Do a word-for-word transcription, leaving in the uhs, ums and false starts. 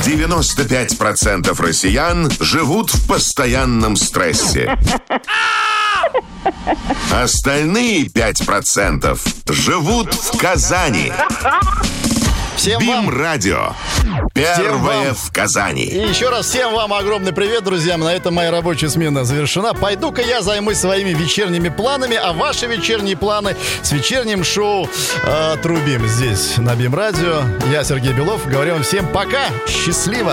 девяносто пять процентов россиян живут в постоянном стрессе. Остальные пять процентов живут в Казани. Всем вам... БИМ-радио. Первое вам... в Казани. И еще раз всем вам огромный привет, друзья. На этом моя рабочая смена завершена. Пойду-ка я займусь своими вечерними планами, а ваши вечерние планы с вечерним шоу э, трубим здесь на БИМ-радио. Я Сергей Белов. Говорю вам всем пока. Счастливо.